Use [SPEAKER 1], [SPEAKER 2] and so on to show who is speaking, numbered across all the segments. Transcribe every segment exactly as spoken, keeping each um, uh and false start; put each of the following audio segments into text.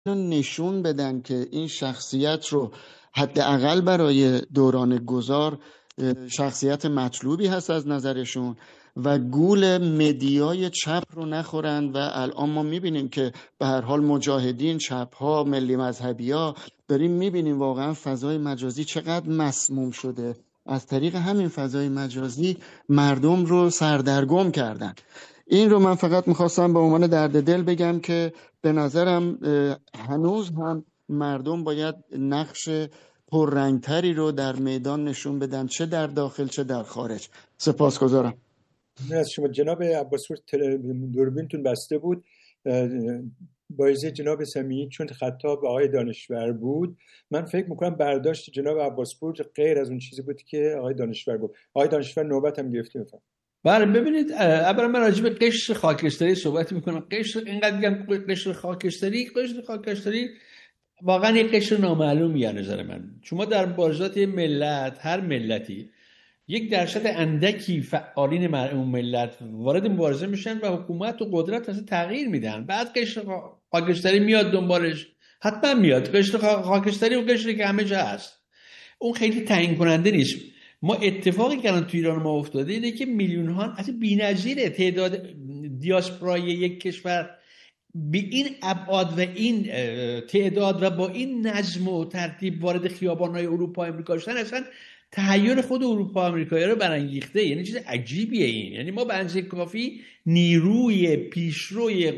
[SPEAKER 1] نشون بدن که این شخصیت رو حداقل برای دوران گذار شخصیت مطلوبی هست از نظرشون و گول مدیای چپ رو نخورند. و الان ما میبینیم که به هر حال مجاهدین، چپ ها، ملی مذهبی ها، داریم میبینیم واقعا فضای مجازی چقدر مسموم شده. از طریق همین فضای مجازی مردم رو سردرگم کردن. این رو من فقط میخواستم به عنوان درد دل بگم که به نظرم هنوز هم مردم باید نقش پررنگتری رو در میدان نشون بدن، چه در داخل چه در خارج. سپاسگزارم.
[SPEAKER 2] از شما جناب عباسپور. دوربینتون بسته بود. با اجازه جناب سمیعی، چون خطاب آقای دانشور بود، من فکر میکنم برداشت جناب عباسپور غیر از اون چیزی بود که آقای دانشور بود. آقای دانشور نوبت هم گرفتیم.
[SPEAKER 3] بله ببینید، اولا من راجع به قشر خاکستری صحبت میکنم. قشر اینقدر میگم قشر خاکستری، قشر خاکستری واقعا یک قشر نامعلومی از نظر من. شما در مبارزات ملت، هر ملتی یک درصد اندکی فعالین اون ملت وارد مبارزه میشن و حکومت و قدرت اصلا تغییر میدن. بعد قشر خاکستری میاد دنبالش، حتما میاد. قشر خاکستری اون قشری که همه جا هست، اون خیلی تعیین کننده نیست. ما اتفاقی که الان تو ایران ما افتاده اینه که میلیون ها، اصلا بی‌نظیره تعداد دیاسپورای یک کشور به این ابعاد و این تعداد و با این نظم و ترتیب وارد خیابان‌های اروپا و آمریکا شدن، اصلا تحول خود اروپا و آمریکایی رو برانگیخته. یعنی چیز عجیبیه این. یعنی ما به اندازه کافی نیروی پیشروی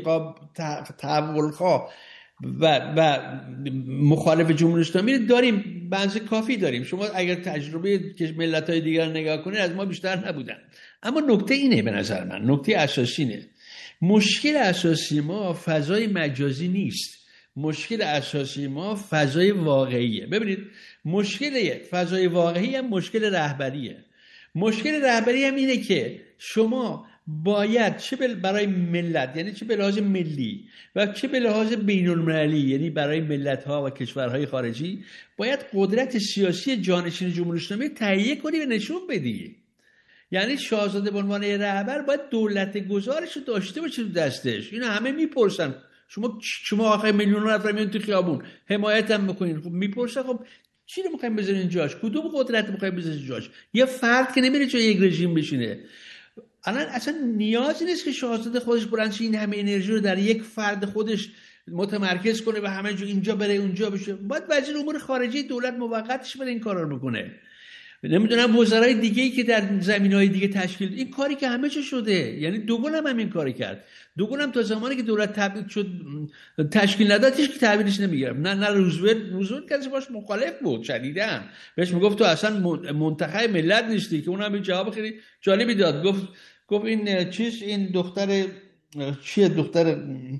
[SPEAKER 3] تحول‌خواه و و مخالف جمهوری اسلامی داریم، به اندازه کافی داریم. شما اگر تجربه ملت‌های دیگر نگاه کنید، از ما بیشتر نبودن. اما نکته اینه، به نظر من نکته اساسی اینه، مشکل اساسی ما فضای مجازی نیست. مشکل اساسی ما فضای واقعیه. ببینید، مشکل فضای واقعی هم مشکل رهبریه. مشکل رهبری هم اینه که شما باید چه برای ملت، یعنی چه به لحاظ ملی و چه به لحاظ بین المللی، یعنی برای ملت ها و کشورهای خارجی، باید قدرت سیاسی جانشین جمهوری اسلامی تهیه کنی و نشون بدی. یعنی شاهزاده به عنوان رهبر باید دولت گزارش رو داشته باشه تو دستش. اینو همه میپرسن. شما شما آخه میلیون نفر میان تو خیابون حمایت هم میکنین، خب میپرسن خب چی رو میخوایم بذارین جاش؟ کدوم قدرت میخوایم بذارین جاش؟ یه فرد که نمیره جای یک رژیم بشینه. الان اصلا نیازی نیست که شاهزاده خودش بلند شه این همه انرژی رو در یک فرد خودش متمرکز کنه و همه جو اینجا بره اونجا بشه. باید وزیر امور خارجه دولت موقتش بره این کارا رو بکنه. نمیدونم وزرای دیگه‌ای که در زمینه‌های دیگه تشکیل، این کاری که همه چه شده. یعنی دوگل هم همین کاری کرد. دوگل هم تا زمانی که دولت تبدیل شد تشکیل نداد، هیچ کی تحویلش نمیگرفت. نه نه روزولت روزولت کسی باش مخالف بود شدیداً. بهش میگفت تو اصلا منتخب ملت نیستی، که اونم جواب خیلی جالبی داد. گفت گفت این چیز این دختر چیه دختر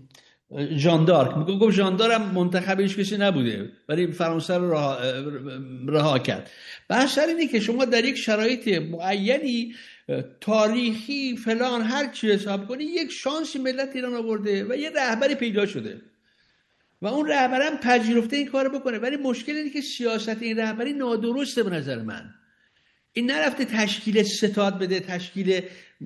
[SPEAKER 3] ژان دارک، میگه گفت ژان دارک منتخب هیچ کسی نبوده، ولی فرانسه رو رها, رها کرد. بحث اینه که شما در یک شرایط معینی تاریخی فلان هر چی حساب کنی، یک شانسی ملت ایران آورده و یه رهبری پیدا شده و اون رهبرم پذیرفته این کارو بکنه. ولی مشکل اینه که سیاست این رهبری نادرسته به نظر من. این نرفته تشکیل ستاد بده، تشکیل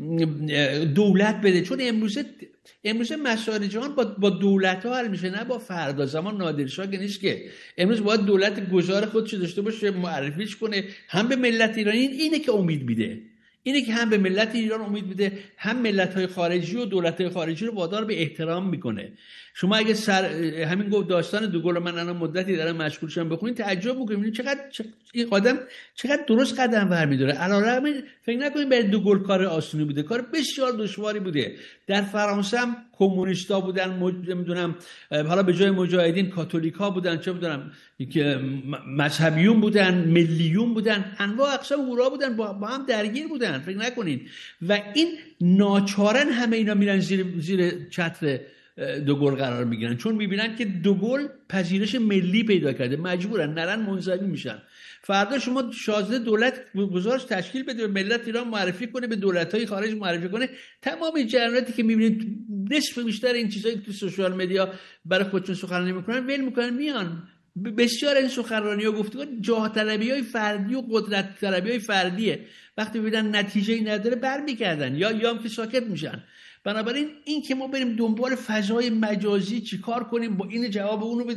[SPEAKER 3] دولت بده، چون امروزه امروزه مسائل جهان با با دولت ها حل میشه، نه با فردا. زمان نادرشاه که نیست که. امروز باید دولت گذار خودش داشته باشه، معرفیش کنه، هم به ملت ایرانی. اینه که امید میده، اینه که هم به ملت ایران امید میده، هم ملت های خارجی و دولت های خارجی رو وادار به احترام میکنه. شما اگه سر همین گفت داستان دوگل من الان مدتی دارم مشغول شدم بخونید، تعجب میکنید چقدر این آدم چقدر درست قدم برمی‌داره. علاوه فکر نکنید برای دوگل کار آسونی بوده، کار بسیار دشواری بوده. در فرانسه هم کمونیستا بودن، نمیدونم حالا به جای مجاهدین کاتولیکا بودن، چه میدونم که مذهبیون بودن، ملیون بودن، انواع اقسام هورا بودن، با هم درگیر بودن. فکر نکنید. و این ناچارن همه اینا میرن زیر زیر چتر دوگل قرار میگیرن، چون میبینن که دوگل پذیرش ملی پیدا کرده، مجبورن نرن منزوی میشن. فردا شما شاهزاده دولت گزارش تشکیل بده، به ملت ایران معرفی کنه، به دولت‌های خارج معرفی کنه، تمام این جریاناتی که میبینید نصف بیشتر این چیزایی که تو سوشال مدیا برای خودشون سخنرانی میکنن ول میکنن میان. بسیار این سخنرانی‌ها گفتگو جاه طلبی‌های فردی و قدرت طلبی‌های فردیه. وقتی ببینن نتیجه‌ای نداره برمیگردن یا یا هم که ساکت میشن. بنابراین این که ما بریم دنبال فضای مجازی چیکار کنیم با این جواب اونو بدیم